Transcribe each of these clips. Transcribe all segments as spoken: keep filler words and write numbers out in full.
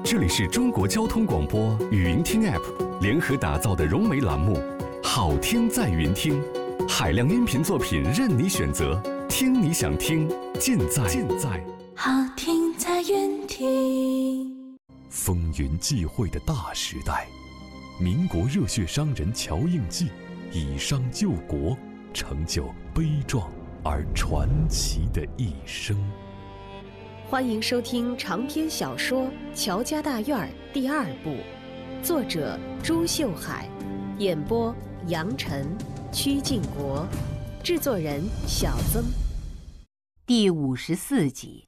这里是中国交通广播语音听 App 联合打造的融媒栏目《好听在云听》，海量音频作品任你选择，听你想听，尽在尽在好听在云听。 风云际会的大时代，民国热血商人乔应记以商救国，成就悲壮而传奇的一生。 欢迎收听长篇小说《乔家大院》第二部，作者朱秀海，演播杨晨、曲靖国，制作人小曾。 第五十四集。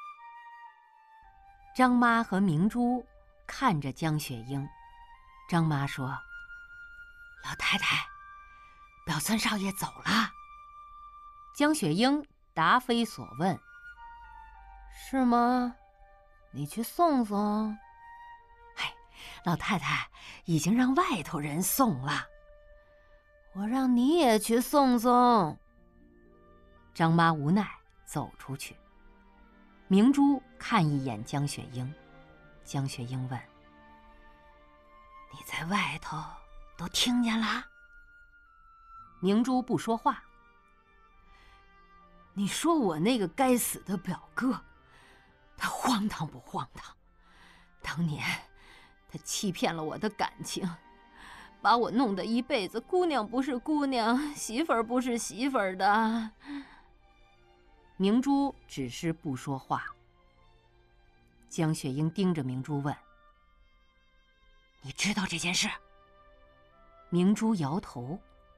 张妈和明珠看着江雪英，张妈说：“老太太，表孙少爷走了。”江雪英答非所问：“是吗？你去送送。”“哎，老太太已经让外头人送了。”“我让你也去送送。”张妈无奈走出去。明珠看一眼江雪英，江雪英问：“你在外头都听见了？”明珠不说话。“你说我那个该死的表哥，他荒唐不荒唐？当年他欺骗了我的感情，把我弄得一辈子姑娘不是姑娘，媳妇儿不是媳妇儿的。”明珠只是不说话。江雪英盯着明珠问：“你知道这件事？”明珠摇头：“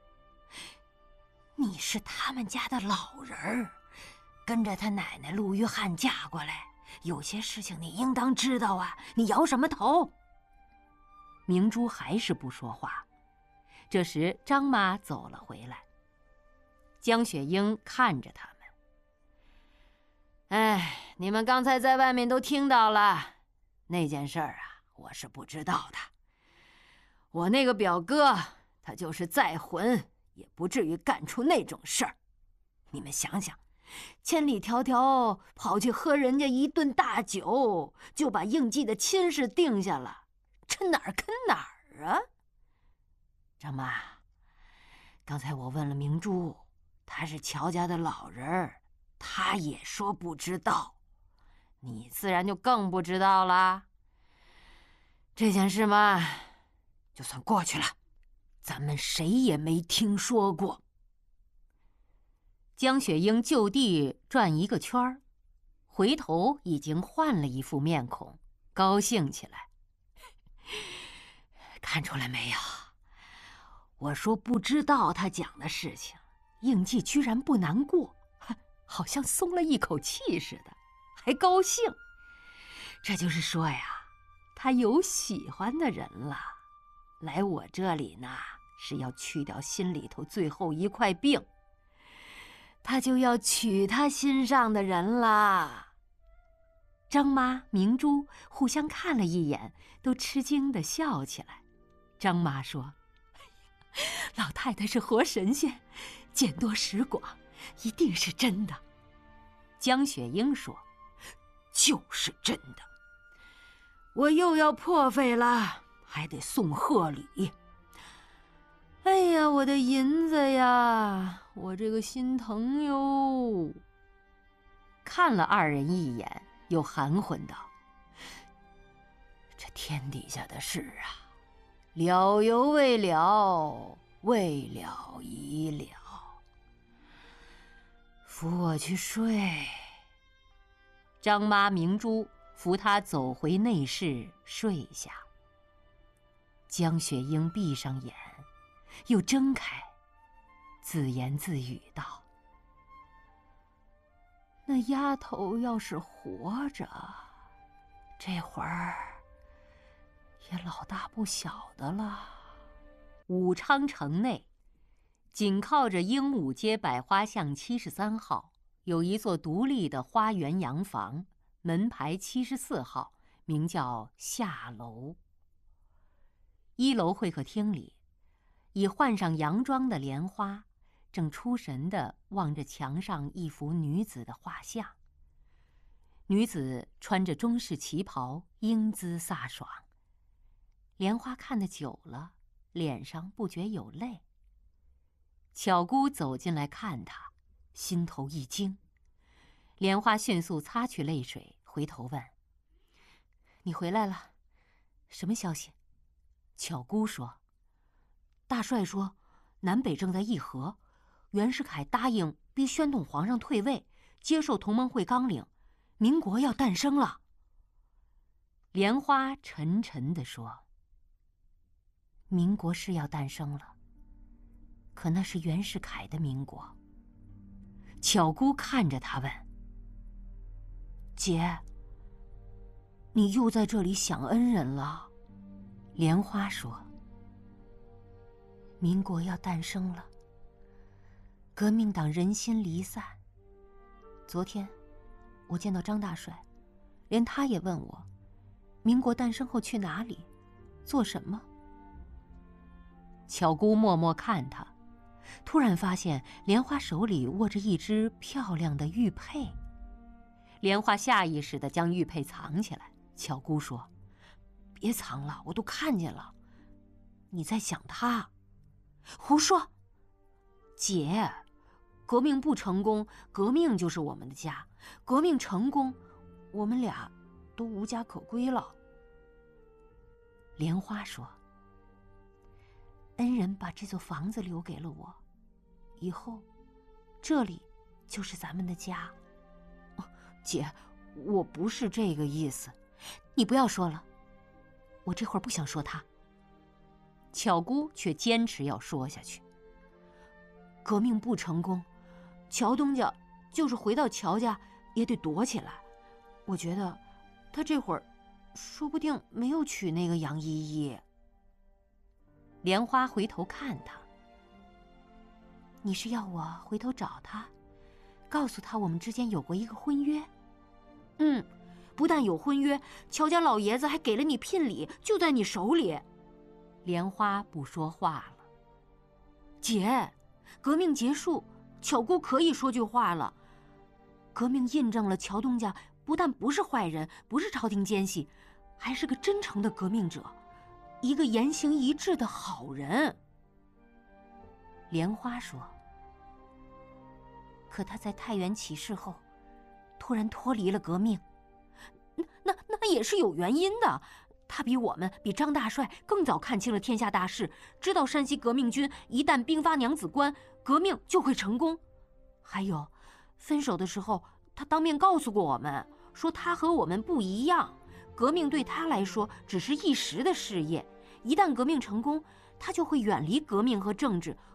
你是他们家的老人儿，跟着他奶奶陆玉汉嫁过来，有些事情你应当知道啊，你摇什么头？”明珠还是不说话。这时张妈走了回来，江雪英看着他们：“哎，你们刚才在外面都听到了，那件事儿啊，我是不知道的。我那个表哥，他就是再混，也不至于干出那种事儿。你们想想，千里迢迢跑去喝人家一顿大酒，就把应记的亲事定下了，这哪儿跟哪儿啊？”“张妈，刚才我问了明珠，她是乔家的老人儿，她也说不知道，你自然就更不知道了。这件事嘛，就算过去了，咱们谁也没听说过。”江雪英就地转一个圈儿，回头已经换了一副面孔，高兴起来。“看出来没有？我说不知道他讲的事情，应记居然不难过，好像松了一口气似的，还高兴。这就是说呀，他有喜欢的人了。来我这里呢，是要去掉心里头最后一块病，他就要娶他心上的人啦。”张妈、明珠互相看了一眼，都吃惊地笑起来。张妈说：“老太太是活神仙，见多识广，一定是真的。”江雪英说：“就是真的，我又要破费了，还得送贺礼。哎呀，我的银子呀，我这个心疼哟。”看了二人一眼，又含混道：“这天底下的事啊，了犹未了，未了已了。扶我去睡。”张妈、明珠扶她走回内室睡下。江雪英闭上眼，又睁开，自言自语道：“那丫头要是活着，这会儿也老大不小的了。”武昌城内，紧靠着鹦鹉街百花巷七十三号，有一座独立的花园洋房，门牌七十四号，名叫夏楼。一楼会客厅里，已换上洋装的莲花正出神地望着墙上一幅女子的画像。 女子穿着中式旗袍，英姿飒爽。莲花看得久了，脸上不觉有泪。巧姑走进来看她，心头一惊。莲花迅速擦去泪水，回头问：“你回来了，什么消息？”巧姑说：“大帅说，南北正在议和，袁世凯答应逼宣统皇上退位，接受同盟会纲领，民国要诞生了。”莲花沉沉地说：“民国是要诞生了，可那是袁世凯的民国。”巧姑看着他问：“姐，你又在这里想恩人了？”莲花说：“民国要诞生了，革命党人心离散。昨天我见到张大帅，连他也问我，民国诞生后去哪里，做什么？”巧姑默默看他，突然发现莲花手里握着一只漂亮的玉佩。莲花下意识地将玉佩藏起来。巧姑说：“别藏了，我都看见了，你在想他。”“胡说！姐，革命不成功，革命就是我们的家；革命成功，我们俩都无家可归了。”莲花说：“恩人把这座房子留给了我，以后这里就是咱们的家。”“姐，我不是这个意思，你不要说了，我这会儿不想说他。”巧姑却坚持要说下去。“革命不成功，乔东家就是回到乔家也得躲起来。我觉得他这会儿说不定没有娶那个杨依依。”莲花回头看他：“你是要我回头找他，告诉他我们之间有过一个婚约？”“嗯，不但有婚约，乔家老爷子还给了你聘礼，就在你手里。”莲花不说话了。“姐，革命结束，巧姑可以说句话了。革命印证了乔东家不但不是坏人，不是朝廷奸细，还是个真诚的革命者，一个言行一致的好人。”莲花说：“可他在太原起事后，突然脱离了革命，那那那也是有原因的。他比我们，比张大帅更早看清了天下大势，知道山西革命军一旦兵发娘子关，革命就会成功。还有，分手的时候，他当面告诉过我们，说他和我们不一样，革命对他来说只是一时的事业，一旦革命成功，他就会远离革命和政治，